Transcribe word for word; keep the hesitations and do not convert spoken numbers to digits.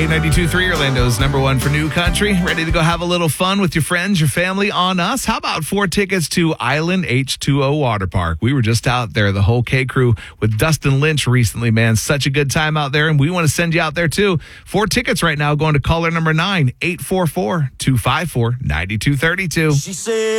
ninety-two point three, Orlando's number one for new country. Ready to go have a little fun with your friends, your family on us? How about four tickets to Island H two O Water Park? We were just out there, the whole K crew, with Dustin Lynch recently, man. Such a good time out there, and we want to send you out there too. Four tickets right now going to caller number nine, eight four four, two five four, nine two three two. She said